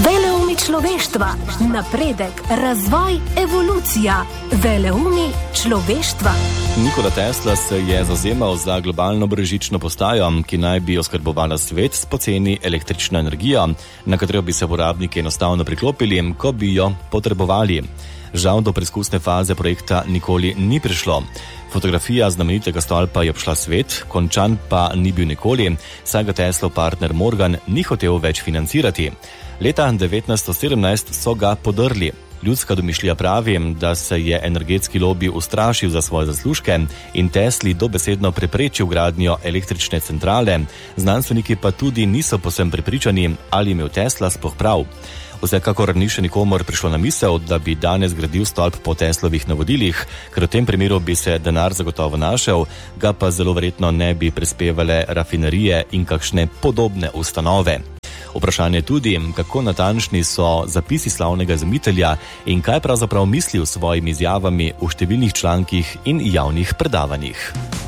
Veleumi človeštva, napredek, razvoj, evolucija. Veleumi človeštva. Nikola Tesla se je zavzemal za globalno brezžično postajo, ki naj bi oskrbovala svet s poceni električno energijo, na katero bi se uporabniki enostavno priklopili, ko bi jo potrebovali. Žal do preizkusne faze projekta nikoli ni prišlo. Fotografija znamenitega stolpa je obšla svet, končan pa ni bil nikoli, saj ga Teslov partner Morgan ni hotel več financirati. Leta 1917 so ga podrli. Ljudska domišljija pravi, da se je energetski lobi ustrašil za svoje zaslužke in Tesli dobesedno preprečil gradnjo električne centrale, znanstveniki pa tudi niso povsem prepričani, ali imel Tesla sploh prav. Vsekakor ni še nikomor prišlo na misel, da bi danes gradil stolp po Teslovih navodilih, ker v tem primeru bi se denar zagotovo našel, ga pa zelo verjetno ne bi prispevale rafinerije in kakšne podobne ustanove. Vprašanje tudi, kako natančni so zapisi slavnega izumitelja in kaj pravzaprav misli s svojimi izjavami v številnih člankih in javnih predavanjih.